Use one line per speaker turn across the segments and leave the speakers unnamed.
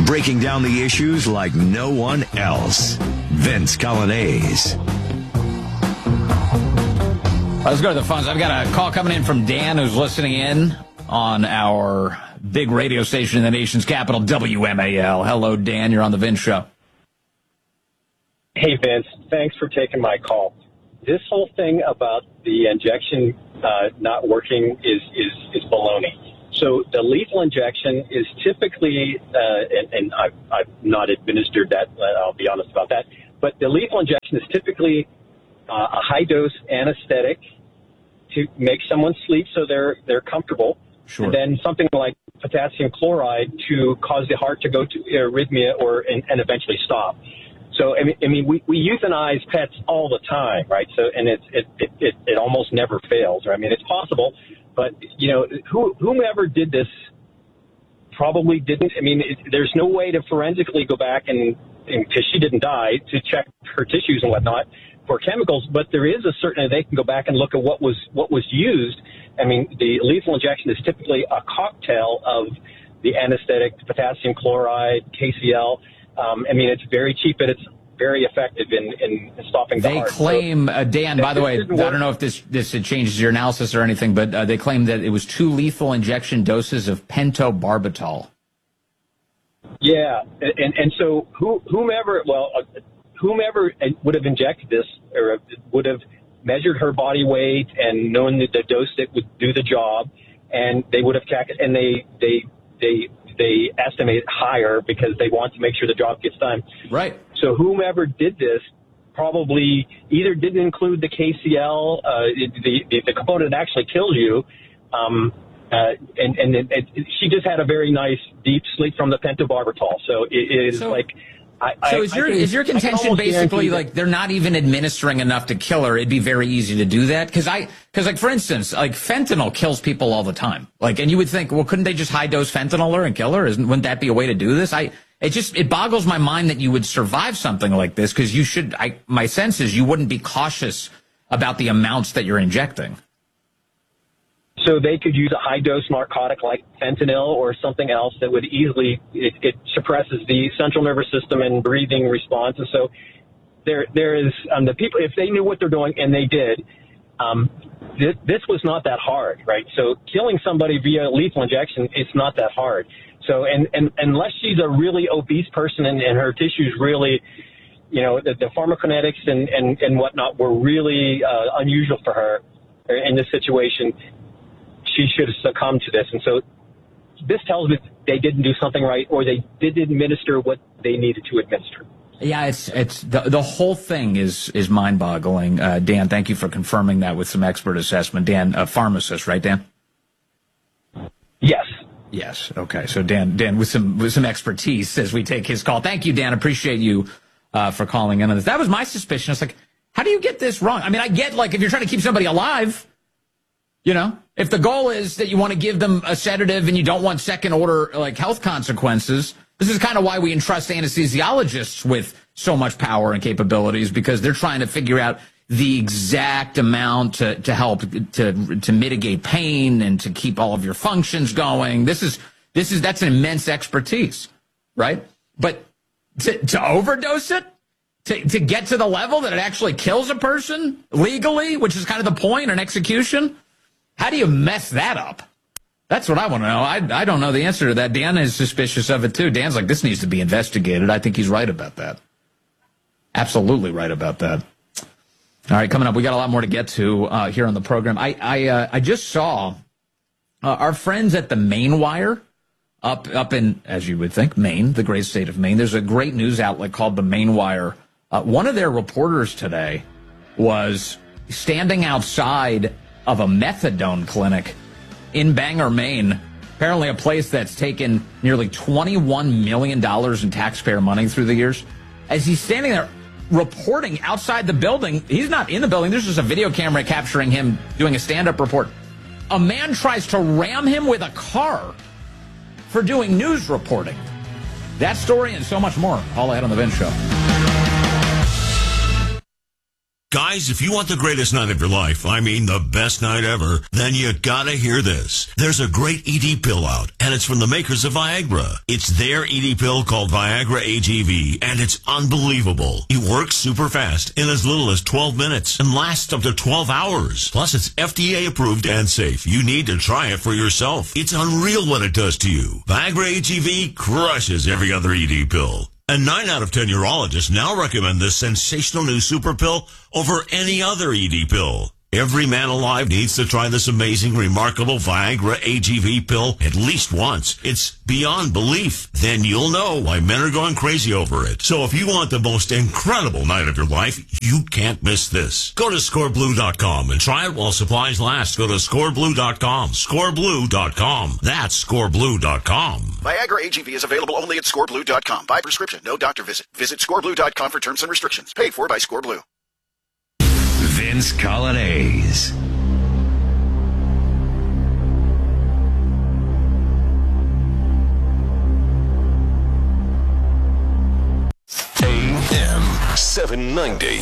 breaking down the issues like no one else. Vince Coglianese.
Let's go to the phones. I've got a call coming in from Dan, who's listening in on our big radio station in the nation's capital, WMAL. Hello, Dan. You're on the Vince Show.
Hey, Vince. Thanks for taking my call. This whole thing about the injection not working is baloney. So the lethal injection is typically, and I've not administered that, I'll be honest about that, but the lethal injection is typically a high-dose anesthetic to make someone sleep so they're comfortable.
Sure.
And then something like potassium chloride to cause the heart to go to arrhythmia and eventually stop. So, I mean, we euthanize pets all the time, right? So, and it almost never fails. I mean, it's possible, but, you know, whomever did this probably didn't. I mean, there's no way to forensically go back and because she didn't die, to check her tissues and whatnot for chemicals, but there is a certain, they can go back and look at what was used. I mean, the lethal injection is typically a cocktail of the anesthetic, potassium chloride, KCl. I mean, it's very cheap and it's very effective in stopping the heart.
They claim, Dan, by the way, I don't know if this changes your analysis or anything, but they claim that it was 2 lethal injection doses of pentobarbital.
Yeah, and so whomever would have injected this or would have measured her body weight and known that the dose that would do the job, and they would have calculated, and they estimate higher because they want to make sure the job gets done.
Right.
So whomever did this probably either didn't include the KCl, the component that actually kills you, and she just had a very nice deep sleep from the pentobarbital. So it is like.
Is your contention basically like they're not even administering enough to kill her? It'd be very easy to do that because like for instance, like fentanyl kills people all the time. Like, and you would think, well, couldn't they just high dose fentanyl her and kill her? Wouldn't that be a way to do this? It boggles my mind that you would survive something like this because you should. My sense is you wouldn't be cautious about the amounts that you're injecting.
So they could use a high-dose narcotic like fentanyl or something else that would easily, it suppresses the central nervous system and breathing responses. So there is, the people, if they knew what they're doing, and they did, this was not that hard, right? So killing somebody via lethal injection, it's not that hard. So, and unless she's a really obese person and her tissues really, you know, the pharmacokinetics and whatnot were really unusual for her in this situation, she should have succumbed to this. And so this tells me they didn't do something right, or they didn't administer what they needed to administer.
Yeah, it's the whole thing is mind-boggling. Dan, thank you for confirming that with some expert assessment. Dan, a pharmacist, right, Dan?
Yes.
Yes. Okay. So Dan with some expertise as we take his call. Thank you, Dan. Appreciate you for calling in on this. That was my suspicion. It's like, how do you get this wrong? I mean, I get like if you're trying to keep somebody alive. You know, if the goal is that you want to give them a sedative and you don't want second order like health consequences, this is kind of why we entrust anesthesiologists with so much power and capabilities, because they're trying to figure out the exact amount to help to mitigate pain and to keep all of your functions going. That's an immense expertise, right? But to overdose it, to get to the level that it actually kills a person legally, which is kind of the point, an execution. How do you mess that up? That's what I want to know. I don't know the answer to that. Dan is suspicious of it, too. Dan's like, this needs to be investigated. I think he's right about that. Absolutely right about that. All right, coming up, we got a lot more to get to here on the program. I just saw our friends at the Maine Wire up in, as you would think, Maine, the great state of Maine. There's a great news outlet called the Maine Wire. One of their reporters today was standing outside of a methadone clinic in Bangor, Maine, apparently a place that's taken nearly $21 million in taxpayer money through the years. As he's standing there reporting outside the building, he's not in the building, there's just a video camera capturing him doing a stand-up report. A man tries to ram him with a car for doing news reporting. That story and so much more, all ahead on The Vince Show.
Guys, if you want the greatest night of your life, I mean the best night ever, then you gotta hear this. There's a great ED pill out, and it's from the makers of Viagra. It's their ED pill called Viagra AGV, and it's unbelievable. It works super fast in as little as 12 minutes and lasts up to 12 hours. Plus, it's FDA approved and safe. You need to try it for yourself. It's unreal what it does to you. Viagra AGV crushes every other ED pill. And 9 out of 10 urologists now recommend this sensational new super pill over any other ED pill. Every man alive needs to try this amazing, remarkable Viagra AGV pill at least once. It's beyond belief. Then you'll know why men are going crazy over it. So if you want the most incredible night of your life, you can't miss this. Go to scoreblue.com and try it while supplies last. Go to scoreblue.com. Scoreblue.com. That's scoreblue.com.
Viagra AGV is available only at scoreblue.com. By prescription, no doctor visit. Visit scoreblue.com for terms and restrictions. Paid for by ScoreBlue.
Vince Colonnese.
AM 790.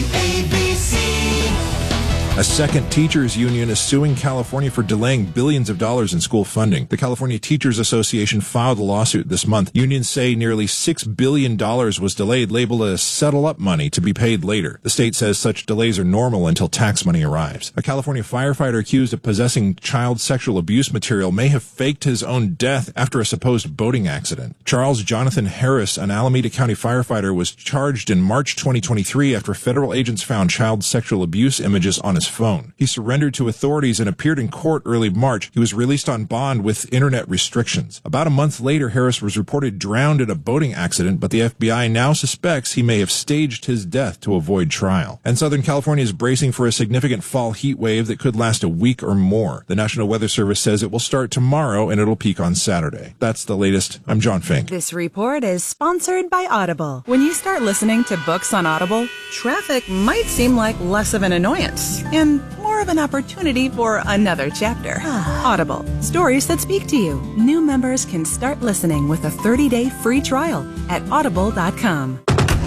KABC. A second teachers union is suing California for delaying billions of dollars in school funding. The California Teachers Association filed a lawsuit this month. Unions say nearly $6 billion was delayed, labeled as settle-up money to be paid later. The state says such delays are normal until tax money arrives. A California firefighter accused of possessing child sexual abuse material may have faked his own death after a supposed boating accident. Charles Jonathan Harris, an Alameda County firefighter, was charged in March 2023 after federal agents found child sexual abuse images on his phone. He surrendered to authorities and appeared in court early March. He was released on bond with internet restrictions. About a month later, Harris was reported drowned in a boating accident, but the FBI now suspects he may have staged his death to avoid trial. And Southern California is bracing for a significant fall heat wave that could last a week or more. The National Weather Service says it will start tomorrow and it'll peak on Saturday. That's the latest. I'm John Fink.
This report is sponsored by Audible. When you start listening to books on Audible, traffic might seem like less of an annoyance and more of an opportunity for another chapter. Audible, stories that speak to you. New members can start listening with a 30-day free trial at audible.com.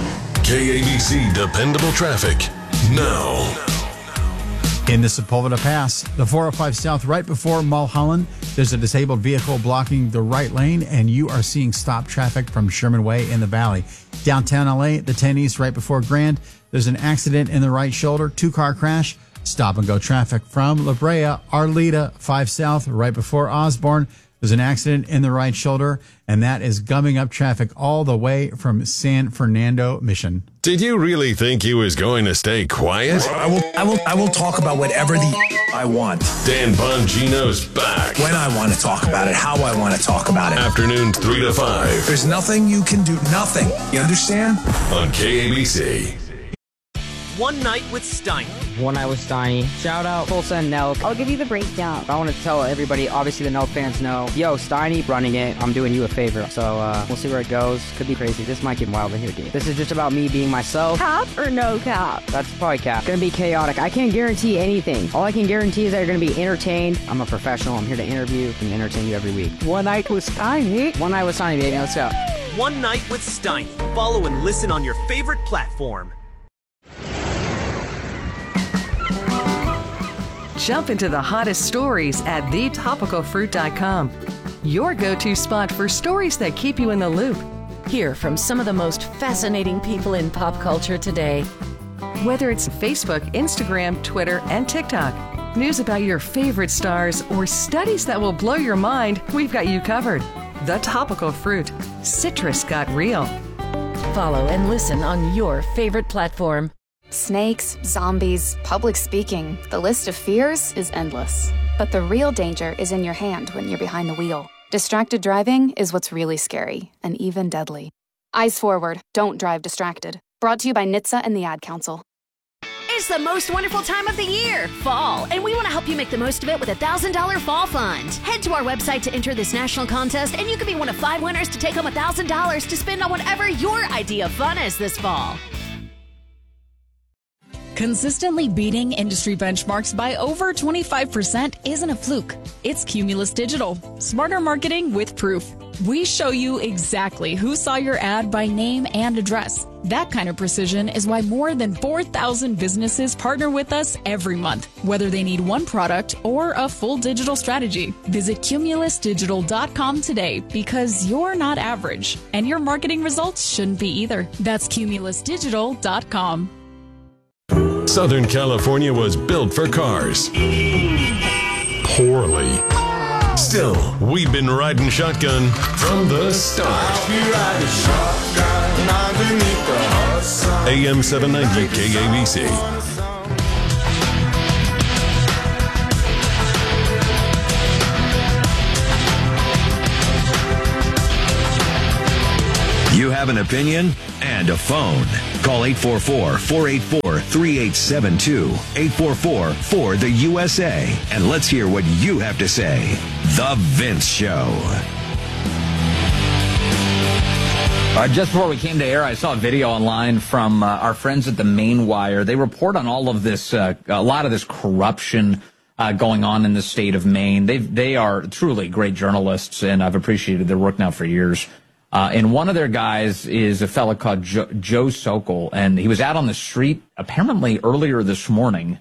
KABC Dependable Traffic now.
In the Sepulveda Pass, the 405 South right before Mulholland, there's a disabled vehicle blocking the right lane, and you are seeing stop traffic from Sherman Way in the Valley. Downtown LA, the 10 East right before Grand, there's an accident in the right shoulder, 2-car crash. Stop and go traffic from La Brea, Arleta, 5 South right before Osborne. There's an accident in the right shoulder, and that is gumming up traffic all the way from San Fernando Mission.
Did you really think he was going to stay quiet?
I will talk about whatever I want.
Dan Bongino's back.
When I want to talk about it, how I want to talk about it.
Afternoons 3 to 5.
There's nothing you can do. Nothing. You understand?
On KABC.
One Night with Steiny.
One Night with Steiny. Shout out Tulsa and Nelk.
I'll give you the breakdown.
I want to tell everybody, obviously the Nelk fans know, yo, Steiny running it. I'm doing you a favor. So we'll see where it goes. Could be crazy. This might get wild in here, dude. This is just about me being myself.
Cap or no cap?
That's probably cap. Gonna be chaotic. I can't guarantee anything. All I can guarantee is that you're gonna be entertained. I'm a professional. I'm here to interview and entertain you every week.
One Night with Steiny.
One Night with Steiny, baby. Let's go.
One Night with Steiny. Follow and listen on your favorite platform.
Jump into the hottest stories at thetopicalfruit.com. Your go-to spot for stories that keep you in the loop.
Hear from some of the most fascinating people in pop culture today.
Whether it's Facebook, Instagram, Twitter, and TikTok, news about your favorite stars, or studies that will blow your mind, we've got you covered. The Topical Fruit. Citrus got real.
Follow and listen on your favorite platform.
Snakes, zombies, public speaking. The list of fears is endless. But the real danger is in your hand when you're behind the wheel. Distracted driving is what's really scary and even deadly. Eyes forward. Don't drive distracted. Brought to you by NHTSA and the Ad Council.
It's the most wonderful time of the year, fall, and we want to help you make the most of it with a $1,000 fall fund. Head to our website to enter this national contest, and you could be one of 5 winners to take home $1,000 to spend on whatever your idea of fun is this fall.
Consistently beating industry benchmarks by over 25% isn't a fluke. It's Cumulus Digital. Smarter marketing with proof. We show you exactly who saw your ad by name and address. That kind of precision is why more than 4,000 businesses partner with us every month, whether they need one product or a full digital strategy. Visit CumulusDigital.com today because you're not average, and your marketing results shouldn't be either. That's CumulusDigital.com.
Southern California was built for cars. Poorly. Still, we've been riding shotgun from the start. AM 790 KABC.
You have an opinion and a phone. Call 844-484-3872. 844-4-THE-USA. And let's hear what you have to say. The Vince Show.
Just before we came to air, I saw a video online from our friends at the Maine Wire. They report on all of this, a lot of this corruption going on in the state of Maine. They are truly great journalists, and I've appreciated their work now for years. And one of their guys is a fellow called Joe Sokol, and he was out on the street apparently earlier this morning,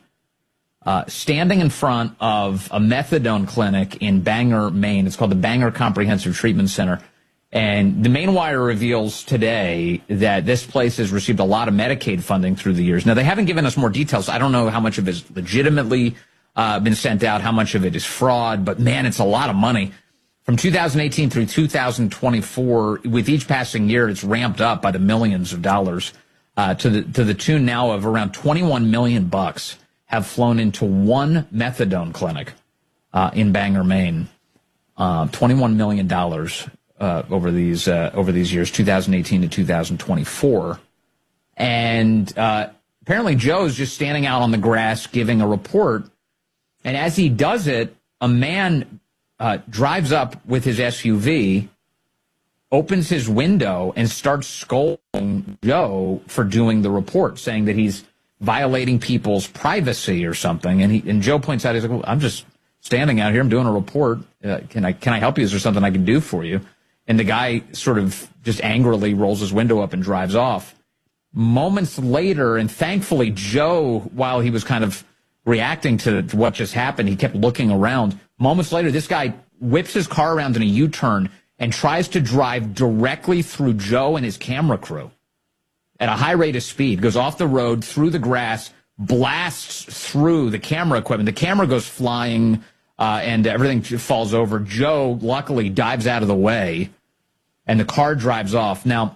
standing in front of a methadone clinic in Bangor, Maine. It's called the Bangor Comprehensive Treatment Center. And the Maine Wire reveals today that this place has received a lot of Medicaid funding through the years. Now, they haven't given us more details. I don't know how much of it is legitimately been sent out, how much of it is fraud, but man, it's a lot of money. From 2018 through 2024, with each passing year, it's ramped up by the millions of dollars to the tune now of around $21 million have flown into one methadone clinic in Bangor, Maine. $21 million over these years, 2018 to 2024, and apparently Joe's just standing out on the grass giving a report, and as he does it, a man drives up with his SUV, opens his window, and starts scolding Joe for doing the report, saying that he's violating people's privacy or something. And Joe points out, he's like, well, I'm just standing out here. I'm doing a report. Can I help you? Is there something I can do for you? And the guy sort of just angrily rolls his window up and drives off. Moments later, and thankfully Joe, while he was kind of reacting to what just happened, he kept looking around. Moments later, this guy whips his car around in a U-turn and tries to drive directly through Joe and his camera crew at a high rate of speed, goes off the road, through the grass, blasts through the camera equipment. The camera goes flying, and everything falls over. Joe, luckily, dives out of the way, and the car drives off. Now,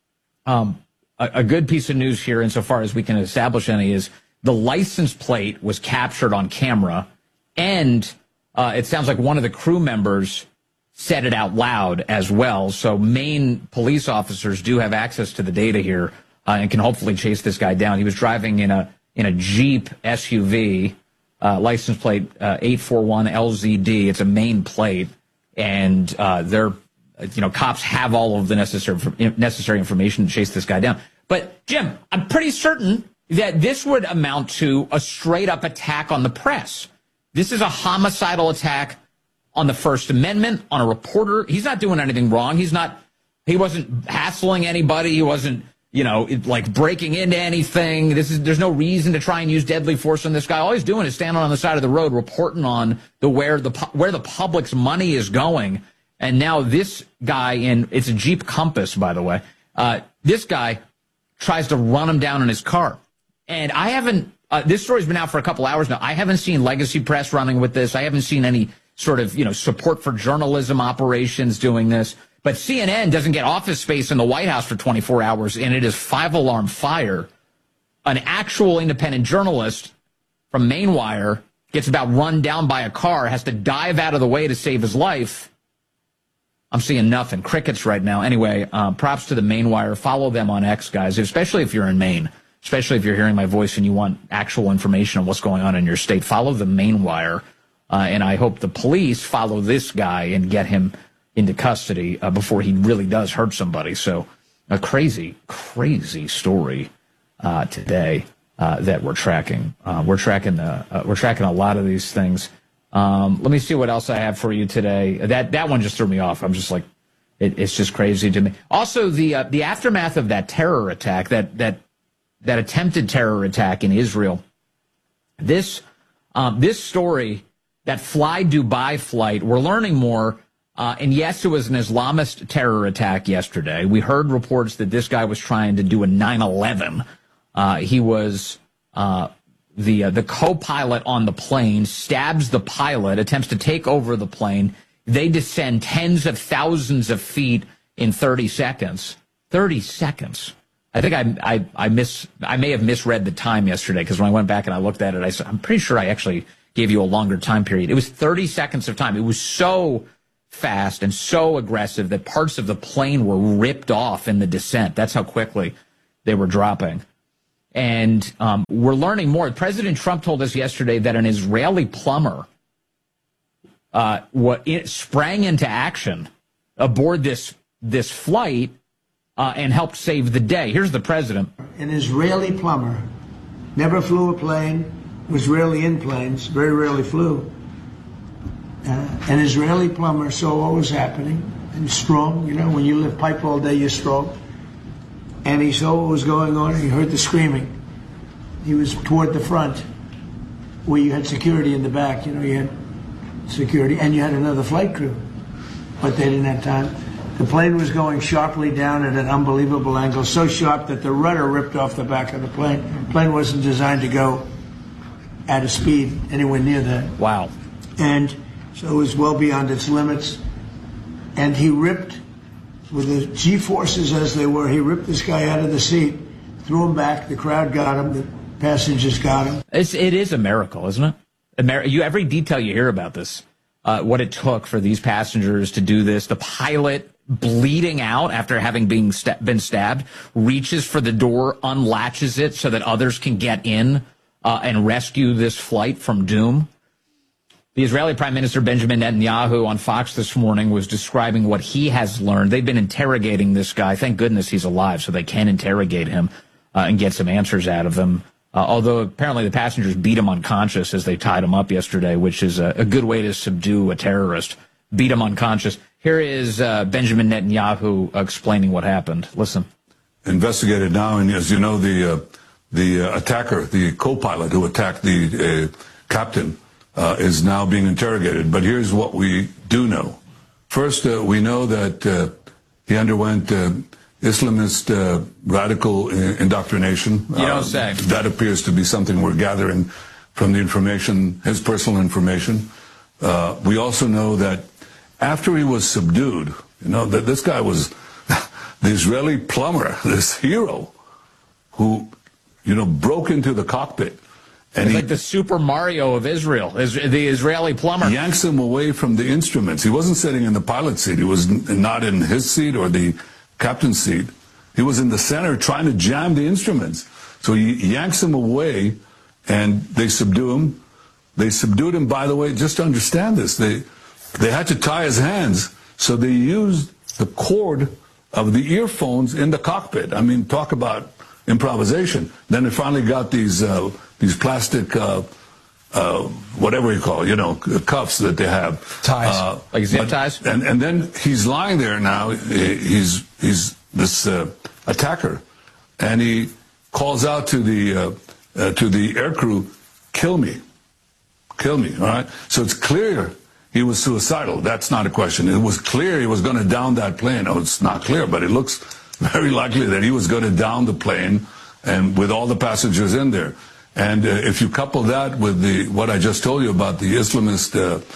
a good piece of news here, insofar as we can establish any, is the license plate was captured on camera, and it sounds like one of the crew members said it out loud as well. So Maine police officers do have access to the data here and can hopefully chase this guy down. He was driving in a Jeep SUV, license plate 841LZD. It's a Maine plate, and cops have all of the necessary information to chase this guy down. But Jim, I'm pretty certain that this would amount to a straight up attack on the press. This is a homicidal attack on the First Amendment, on a reporter. He's not doing anything wrong. He wasn't hassling anybody. He wasn't, breaking into anything. There's no reason to try and use deadly force on this guy. All he's doing is standing on the side of the road, reporting on where the public's money is going. And now this guy it's a Jeep Compass, by the way. This guy tries to run him down in his car. And I haven't, this story's been out for a couple hours now. I haven't seen Legacy Press running with this. I haven't seen any sort of, support for journalism operations doing this. But CNN doesn't get office space in the White House for 24 hours, and it is 5-alarm fire. An actual independent journalist from Maine Wire gets about run down by a car, has to dive out of the way to save his life. I'm seeing nothing. Crickets right now. Anyway, props to the Maine Wire. Follow them on X, guys, especially if you're in Maine. Especially if you're hearing my voice and you want actual information on what's going on in your state. Follow the Maine Wire, and I hope the police follow this guy and get him into custody before he really does hurt somebody. So a crazy, crazy story today that we're tracking. We're tracking a lot of these things. Let me see what else I have for you today. That one just threw me off. I'm just like, It's just crazy to me. Also, the aftermath of that terror attack, that attempted terror attack in Israel. This story, that Fly Dubai flight, we're learning more. And yes, it was an Islamist terror attack yesterday. We heard reports that this guy was trying to do a 9/11. He was the co-pilot on the plane, stabs the pilot, attempts to take over the plane. They descend tens of thousands of feet in 30 seconds. 30 seconds. I think I may have misread the time yesterday, because when I went back and I looked at it, I'm pretty sure I actually gave you a longer time period. It was 30 seconds of time. It was so fast and so aggressive that parts of the plane were ripped off in the descent. That's how quickly they were dropping. And we're learning more. President Trump told us yesterday that an Israeli plumber sprang into action aboard this flight and helped save the day. Here's the president.
An Israeli plumber, never flew a plane, was rarely in planes, very rarely flew. An Israeli plumber saw what was happening, and strong, when you lift pipe all day, you're strong. And he saw what was going on, and he heard the screaming. He was toward the front, where you had security in the back, you had security, and you had another flight crew, but they didn't have time. The plane was going sharply down at an unbelievable angle, so sharp that the rudder ripped off the back of the plane. The plane wasn't designed to go at a speed anywhere near that.
Wow.
And so it was well beyond its limits. And he ripped, with the G-forces as they were, he ripped this guy out of the seat, threw him back. The crowd got him. The passengers got him.
It is a miracle, isn't it? Every detail you hear about this, what it took for these passengers to do this, the pilot bleeding out after having been stabbed, reaches for the door, unlatches it so that others can get in and rescue this flight from doom. The Israeli Prime Minister Benjamin Netanyahu on Fox this morning was describing what he has learned. They've been interrogating this guy. Thank goodness he's alive so they can interrogate him and get some answers out of him. Although apparently the passengers beat him unconscious as they tied him up yesterday, which is a good way to subdue a terrorist. Beat him unconscious. Here is Benjamin Netanyahu explaining what happened. Listen.
Investigated now, and as you know, the attacker, the co-pilot who attacked the captain, is now being interrogated. But here's what we do know. First, we know that he underwent Islamist radical indoctrination.
You don't say.
That appears to be something we're gathering from the information, his personal information. We also know that after he was subdued, that this guy was the Israeli plumber, this hero who, broke into the cockpit. And
He's like the Super Mario of Israel, the Israeli plumber.
Yanks him away from the instruments. He wasn't sitting in the pilot's seat. He was not in his seat or the captain's seat. He was in the center trying to jam the instruments. So he yanks him away, and they subdue him. They subdued him, by the way, just to understand this. They had to tie his hands, so they used the cord of the earphones in the cockpit. I mean, talk about improvisation. Then they finally got these plastic, whatever you call it, cuffs that they have.
Ties. Like zip ties?
And then he's lying there now. He's this attacker. And he calls out to the aircrew, kill me, all right? So it's clear he was suicidal. That's not a question. It was clear he was going to down that plane. Oh, it's not clear, but it looks very likely that he was going to down the plane and with all the passengers in there. And if you couple that with what I just told you about the Islamist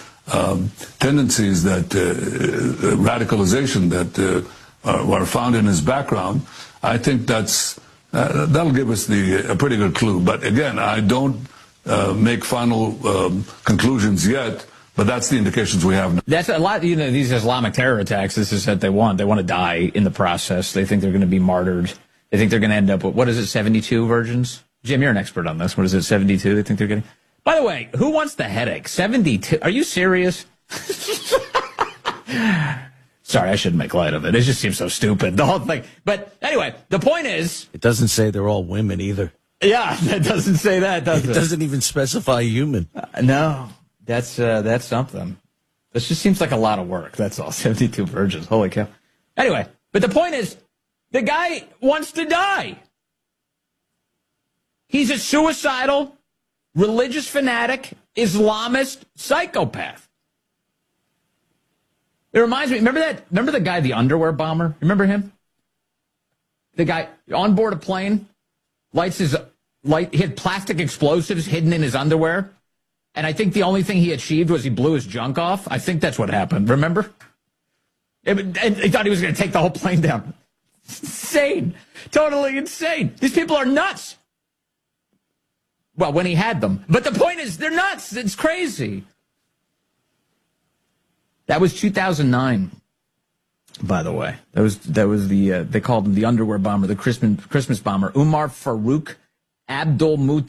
tendencies, that radicalization that are found in his background, I think that'll give us a pretty good clue. But again, I don't make final conclusions yet. But that's the indications we have.
That's a lot. These Islamic terror attacks, this is what they want. They want to die in the process. They think they're going to be martyred. They think they're going to end up with, what is it, 72 virgins? Jim, you're an expert on this. What is it, 72 they think they're getting? By the way, who wants the headache? 72? Are you serious? Sorry, I shouldn't make light of it. It just seems so stupid, the whole thing. But anyway, the point is...
It doesn't say they're all women either.
Yeah, it doesn't say that, does it?
It doesn't even specify human.
No. That's something. This just seems like a lot of work. That's all. 72 virgins. Holy cow. Anyway, but the point is, the guy wants to die. He's a suicidal, religious fanatic, Islamist psychopath. It reminds me, remember the guy, the underwear bomber? Remember him? The guy on board a plane, he had plastic explosives hidden in his underwear. And I think the only thing he achieved was he blew his junk off. I think that's what happened. Remember? And he thought he was going to take the whole plane down. Insane. Totally insane. These people are nuts. Well, when he had them. But the point is, they're nuts. It's crazy. That was 2009, by the way. That was the they called him the underwear bomber, the Christmas bomber, Umar Farouk Abdul